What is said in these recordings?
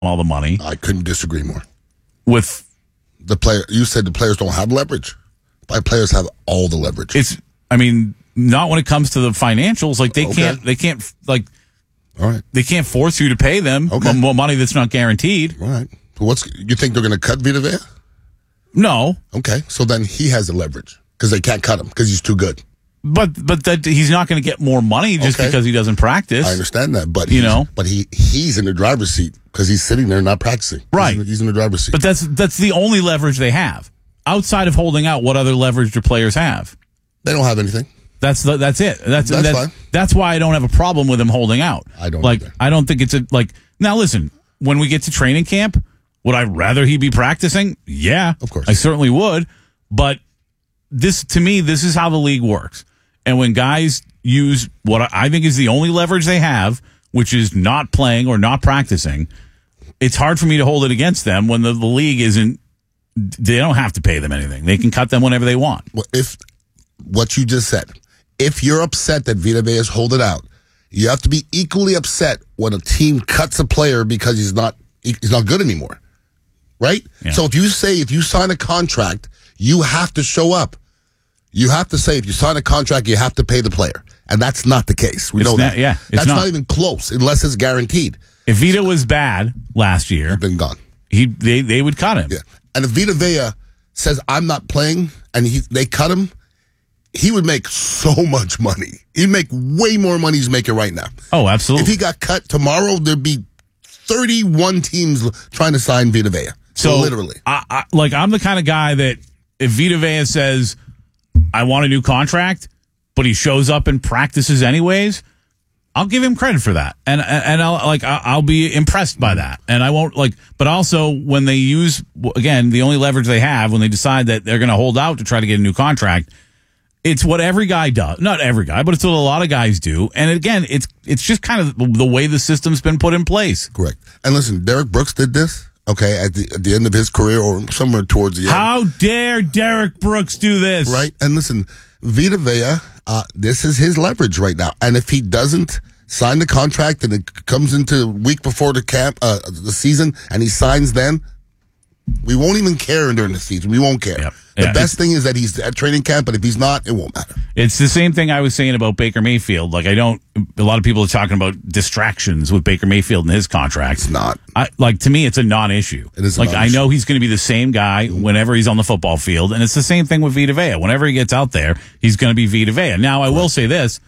all the money. I couldn't disagree more. With the player, you said the players don't have leverage. Players have all the leverage. Not when it comes to the financials. Like they can't all right. They can't force you to pay them more money that's not guaranteed. All right. You think they're going to cut Vita Vea? No. Okay. So then he has the leverage because they can't cut him because he's too good. But that he's not going to get more money just because he doesn't practice. I understand that, but he's in the driver's seat because he's sitting there not practicing. Right. He's in the driver's seat. But that's the only leverage they have. Outside of holding out, what other leverage do players have? They don't have anything. That's it. That's fine. That's why I don't have a problem with him holding out. I don't like. Either. I don't think it's Now listen, when we get to training camp, would I rather he be practicing? Yeah, of course. I certainly would. But this is how the league works. And when guys use what I think is the only leverage they have, which is not playing or not practicing, it's hard for me to hold it against them when the league isn't. They don't have to pay them anything. They can cut them whenever they want. Well, if what you just said, if you're upset that Vita Vea is holding out, you have to be equally upset when a team cuts a player because he's not good anymore, right? Yeah. So if you sign a contract, you have to show up. You have to say if you sign a contract, you have to pay the player, and that's not the case. We know that. Yeah, that's not even close unless it's guaranteed. If Vita was bad last year, he'd been gone. They would cut him. Yeah. And if Vita Vea says, I'm not playing, and they cut him, he would make so much money. He'd make way more money he's making right now. Oh, absolutely. If he got cut tomorrow, there'd be 31 teams trying to sign Vita Vea. So literally. I'm the kind of guy that if Vita Vea says, I want a new contract, but he shows up and practices anyways, I'll give him credit for that, and I'll be impressed by that, and I won't But also, when they use again the only leverage they have when they decide that they're going to hold out to try to get a new contract, it's what every guy does. Not every guy, but it's what a lot of guys do. And again, it's just kind of the way the system's been put in place. Correct. And listen, Derek Brooks did this. Okay, at the end of his career or somewhere towards the end. How dare Derek Brooks do this? Right. And listen, Vita Vea, this is his leverage right now. And if he doesn't sign the contract and it comes into week before the season and he signs then, we won't even care during the season. We won't care. Yep. The best thing is that he's at training camp, but if he's not, it won't matter. It's the same thing I was saying about Baker Mayfield. A lot of people are talking about distractions with Baker Mayfield and his contract. It's not. To me, it's a non-issue. It is I know he's going to be the same guy whenever he's on the football field, and it's the same thing with Vita Vea. Whenever he gets out there, he's going to be Vita Vea. Now, I will say this.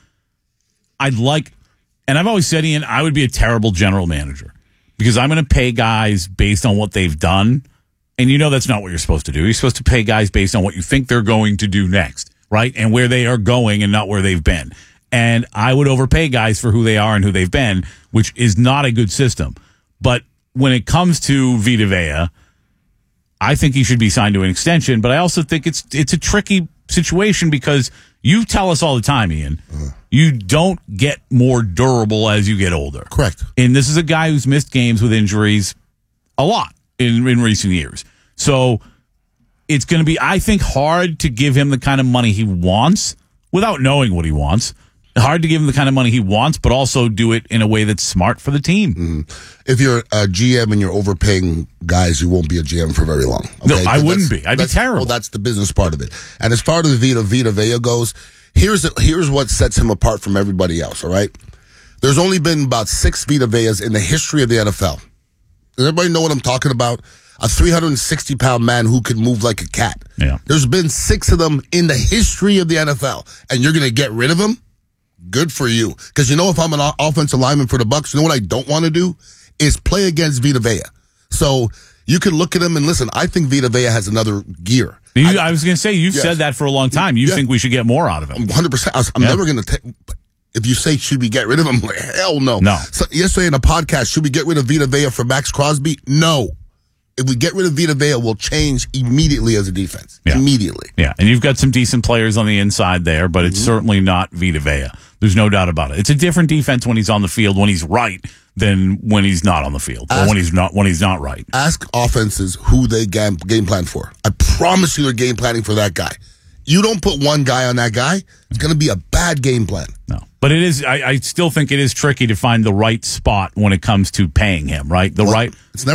And I've always said, Ian, I would be a terrible general manager because I'm going to pay guys based on what they've done. And that's not what you're supposed to do. You're supposed to pay guys based on what you think they're going to do next, right? And where they are going and not where they've been. And I would overpay guys for who they are and who they've been, which is not a good system. But when it comes to Vita Vea, I think he should be signed to an extension. But I also think it's a tricky situation because you tell us all the time, Ian, you don't get more durable as you get older. Correct. And this is a guy who's missed games with injuries a lot in recent years. So it's going to be, I think, hard to give him the kind of money he wants without knowing what he wants. Hard to give him the kind of money he wants, but also do it in a way that's smart for the team. Mm-hmm. If you're a GM and you're overpaying guys, you won't be a GM for very long. No, Okay? I wouldn't be. I'd be terrible. Well, that's the business part of it. And as far as Vita Vea goes, here's what sets him apart from everybody else, all right? There's only been about 6 Vita Veas in the history of the NFL. Does everybody know what I'm talking about? A 360-pound man who could move like a cat. Yeah. There's been 6 of them in the history of the NFL, and you're going to get rid of them? Good for you. Because if I'm an offensive lineman for the Bucs, you know what I don't want to do? Is play against Vita Vea. So you can look at him and listen, I think Vita Vea has another gear. I was going to say, you've said that for a long time. You think we should get more out of him. 100%. I'm never going to take... If you say, should we get rid of him? Hell no. No. So yesterday in a podcast, should we get rid of Vita Vea for Max Crosby? No. If we get rid of Vita Vea, we'll change immediately as a defense. Yeah. Immediately. Yeah, and you've got some decent players on the inside there, but it's certainly not Vita Vea. There's no doubt about it. It's a different defense when he's on the field, when he's right, than when he's not on the field, or when he's not right. Ask offenses who they game plan for. I promise you they're game planning for that guy. you don't put one guy on that guy, it's going to be a bad game plan. No. But it is. I still think it is tricky to find the right spot when it comes to paying him. Right, it's never